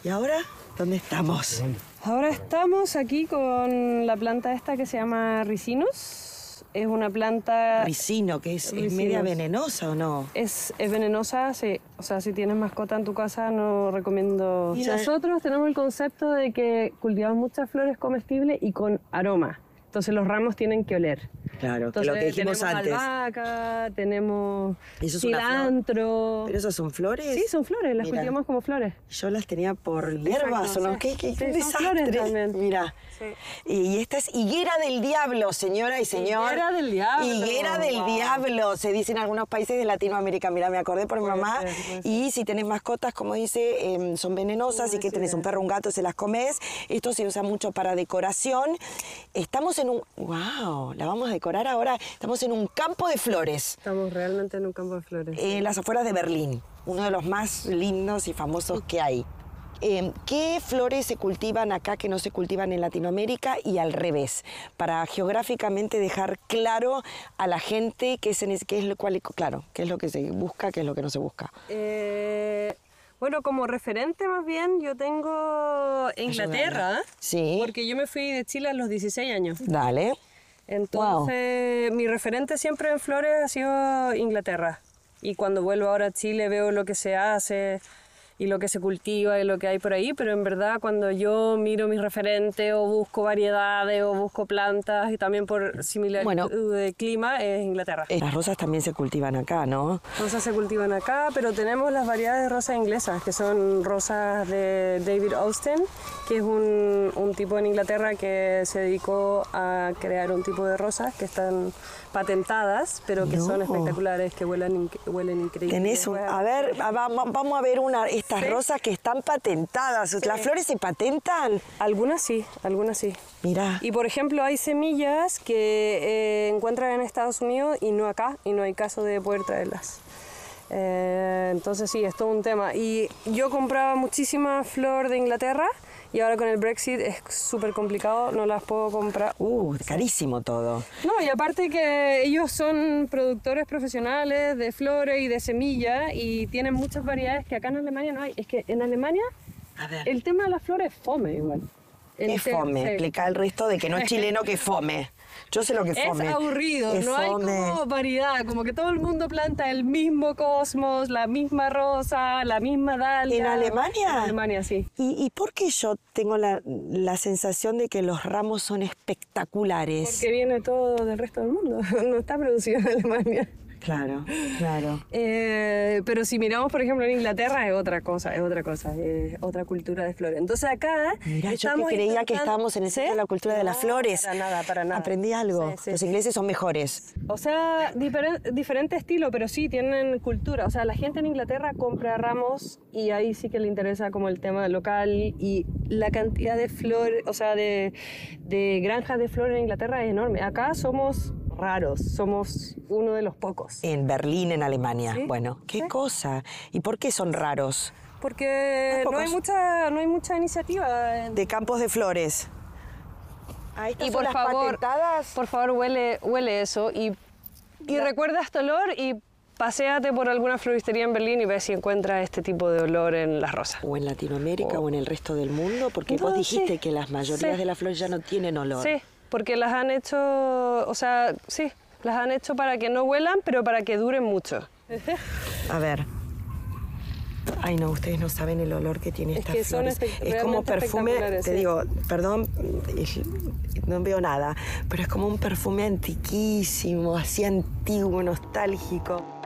¿Y ahora dónde estamos? Ahora estamos aquí con la planta esta que se llama Ricinus. Es una planta... Ricino, que es media venenosa, ¿o no? Es venenosa, sí. O sea, si tienes mascota en tu casa, no recomiendo... Nosotros tenemos el concepto de que cultivamos muchas flores comestibles y con aroma. Entonces los ramos tienen que oler. Claro, entonces, que lo que dijimos tenemos antes. Albahaca, tenemos ¿Eso es cilantro. ¿Pero esos son flores? Sí, son flores, las Mira, cultivamos como flores. Yo las tenía por hierbas, ¿o no? Sí. ¿Qué Sí, desastre? son flores también. Mira. Sí. Y esta es higuera del diablo, señora y señor. Higuera del diablo. Higuera del diablo, se dice en algunos países de Latinoamérica. Mira, me acordé por mi mamá. Puede ser. Y si tenés mascotas, como dice, son venenosas, y que tenés un perro, un gato, se las comes. Esto se usa mucho para decoración. Estamos en un... ¡Wow! La vamos a decorar ahora. Estamos en un campo de flores. Estamos realmente en un campo de flores. En las afueras de Berlín. Uno de los más lindos y famosos que hay. ¿Qué flores se cultivan acá que no se cultivan en Latinoamérica y al revés? Para geográficamente dejar claro a la gente qué es lo que se busca, qué es lo que no se busca. Bueno, como referente más bien yo tengo Inglaterra. Sí. Porque yo me fui de Chile a los 16 años. Dale. Entonces, mi referente siempre en flores ha sido Inglaterra. Y cuando vuelvo ahora a Chile veo lo que se hace y lo que se cultiva y lo que hay por ahí, pero en verdad cuando yo miro mis referentes o busco variedades o busco plantas y también por similaridad de clima es Inglaterra. Las rosas también se cultivan acá, ¿no? Rosas se cultivan acá, pero tenemos las variedades de rosas inglesas, que son rosas de David Austin, que es un tipo en Inglaterra que se dedicó a crear un tipo de rosas que están patentadas, pero que son espectaculares, que huelen increíble. Tenés a ver, vamos a ver estas rosas que están patentadas. Sí. ¿Las flores se patentan? Algunas sí, algunas sí. Mira. Y por ejemplo hay semillas que encuentran en Estados Unidos y no acá, y no hay caso de poder traerlas. Entonces sí, es todo un tema. Y yo compraba muchísima flor de Inglaterra y ahora con el Brexit es súper complicado, no las puedo comprar. Carísimo todo. No, y aparte que ellos son productores profesionales de flores y de semillas y tienen muchas variedades que acá en Alemania no hay. Es que en Alemania el tema de las flores es fome igual. Es fome, sí. Explica al resto de que no es chileno que fome. Yo sé lo que es fome. Es aburrido, no hay como variedad, como que todo el mundo planta el mismo cosmos, la misma rosa, la misma dalia. ¿En Alemania? En Alemania, sí. ¿Y por qué yo tengo la sensación de que los ramos son espectaculares? Porque viene todo del resto del mundo, no está producido en Alemania. Claro, claro. Pero si miramos, por ejemplo, en Inglaterra es otra cosa, es otra cultura de flores. Entonces acá... Mira, yo que creía que estábamos en el centro de la cultura de las flores. Para nada. Aprendí algo. Sí. Los ingleses son mejores. O sea, diferente estilo, pero sí, tienen cultura. O sea, la gente en Inglaterra compra ramos y ahí sí que le interesa como el tema local y la cantidad de flores, o sea, de granjas de flores en Inglaterra es enorme. Acá somos raros, somos uno de los pocos. En Berlín, en Alemania. ¿Sí? Bueno, qué cosa. ¿Y por qué son raros? Porque no hay mucha iniciativa. De campos de flores. Ahí están las patentadas. Por favor, huele eso y recuerda este olor y paséate por alguna floristería en Berlín y ve si encuentras este tipo de olor en las rosas. O en Latinoamérica o en el resto del mundo, porque vos dijiste que las mayorías de las flores ya no tienen olor. Sí. Porque las han hecho, las han hecho para que no huelan, pero para que duren mucho. A ver. Ay, no, ustedes no saben el olor que tiene estas flores. Es como perfume, te digo, perdón, no veo nada, pero es como un perfume antiquísimo, así antiguo, nostálgico.